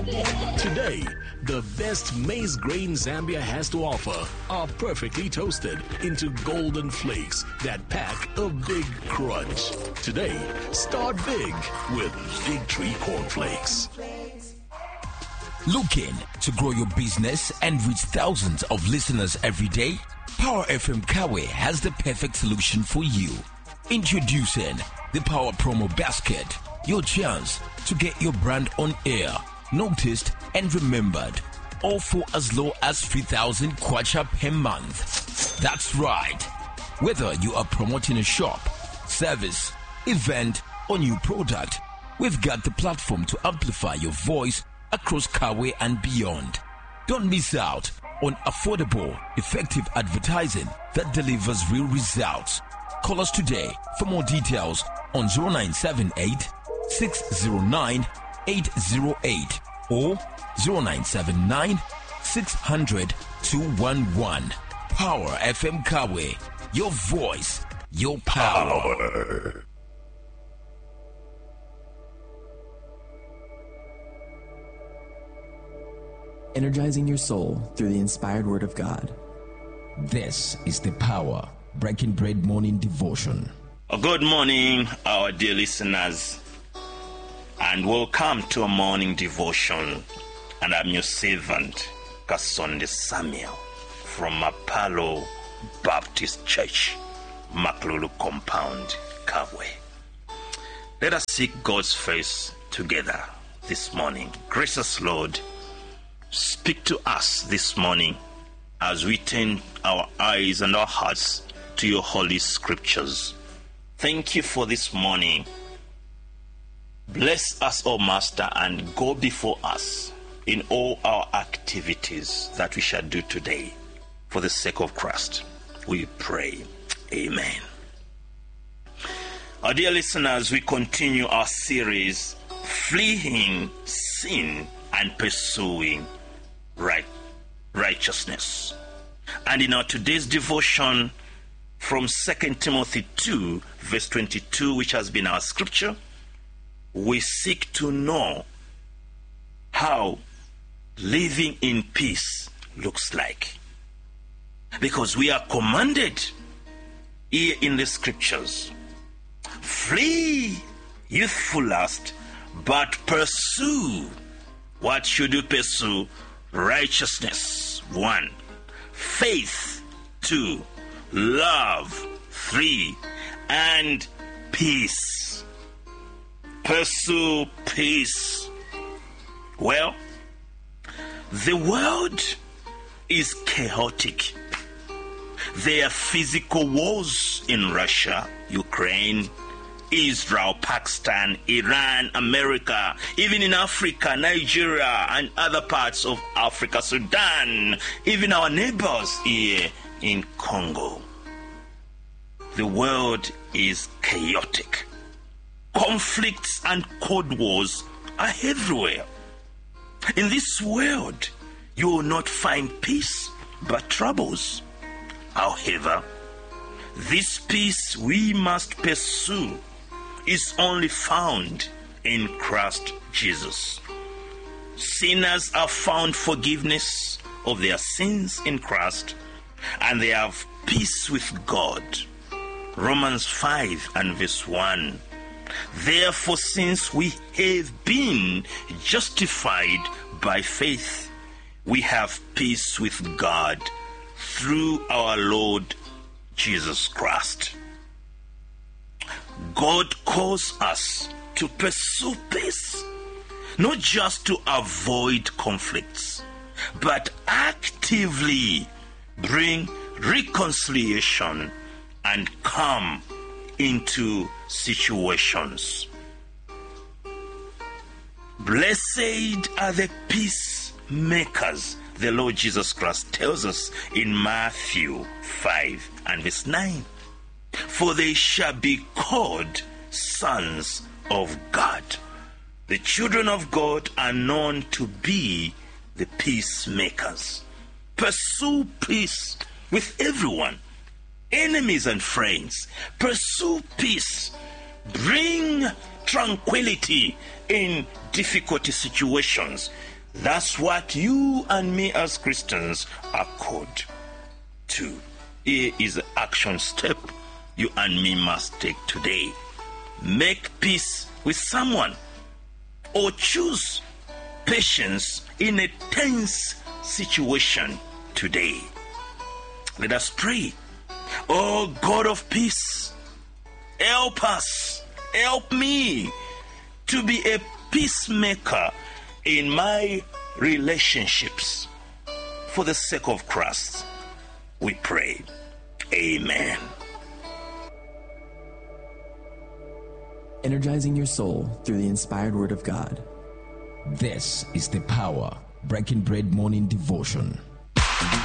Today, the best maize grain Zambia has to offer are perfectly toasted into golden flakes that pack a big crunch. Today, start big with Big Tree Cornflakes. Looking to grow your business and reach thousands of listeners every day? Power FM Kawe has the perfect solution for you. Introducing the Power Promo Basket, your chance to get your brand on air, noticed and remembered, all for as low as 3,000 kwacha per month. That's right. Whether you are promoting a shop, service, event, or new product, we've got the platform to amplify your voice across Kawe and beyond. Don't miss out on affordable, effective advertising that delivers real results. Call us today for more details on 0978 609 808 or 0979 600 211. Power FM Kawe, your voice, your power. Energizing your soul through the inspired word of God. This is the Power Breaking Bread Morning Devotion. Good morning, our dear listeners, and welcome to a morning devotion. And I'm your servant, Kasonde Samuel, from Mapalo Baptist Church, Maklulu Compound, Kawe. Let us seek God's face together this morning. Gracious Lord, speak to us this morning as we turn our eyes and our hearts to your holy scriptures. Thank you for this morning. Bless us, O Master, and go before us in all our activities that we shall do today. For the sake of Christ, we pray. Amen. Our dear listeners, we continue our series, Fleeing Sin and Pursuing Righteousness. And in our today's devotion from 2 Timothy 2 verse 22, which has been our scripture, we seek to know how living in peace looks like. Because we are commanded here in the scriptures, flee youthful lust, but pursue. What should you pursue? Righteousness, 1. Faith, 2. Love, 3. And peace. Pursue peace. Well, the world is chaotic. There are physical wars in Russia, Ukraine, Israel, Pakistan, Iran, America, even in Africa, Nigeria, and other parts of Africa, Sudan, even our neighbors here in Congo. The world is chaotic. Conflicts and cold wars are everywhere. In this world, you will not find peace, but troubles. However, this peace we must pursue is only found in Christ Jesus. Sinners have found forgiveness of their sins in Christ, and they have peace with God. Romans 5 and verse 1. Therefore, since we have been justified by faith, we have peace with God through our Lord Jesus Christ. God calls us to pursue peace, not just to avoid conflicts, but actively bring reconciliation and calm into situations. Blessed are the peacemakers, the Lord Jesus Christ tells us in Matthew 5 and verse 9. For they shall be called sons of God. The children of God are known to be the peacemakers. Pursue peace with everyone, enemies and friends. Pursue peace. Bring tranquility in difficult situations. That's what you and me as Christians are called to. Here is the action step you and me must take today. Make peace with someone, or choose patience in a tense situation today. Let us pray. Oh God of peace, help us, help me to be a peacemaker in my relationships. For the sake of Christ, we pray. Amen. Energizing your soul through the inspired word of God. This is the Power Breaking Bread Morning Devotion.